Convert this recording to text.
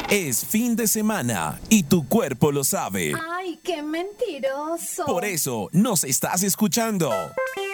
Es fin de semana y tu cuerpo lo sabe. ¡Ay, qué mentiroso! Por eso nos estás escuchando.